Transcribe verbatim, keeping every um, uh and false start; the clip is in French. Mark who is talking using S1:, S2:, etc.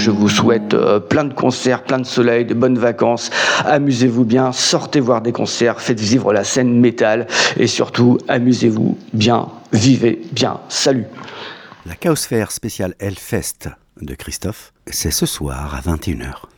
S1: je vous souhaite euh, plein de concerts, plein de soleil, de bonnes vacances. Amusez-vous bien, sortez voir des concerts, faites vivre la scène métal et surtout, amusez-vous bien, vivez bien. Salut.
S2: La Chaosphère spéciale Hellfest de Christophe, c'est ce soir à vingt et une heures.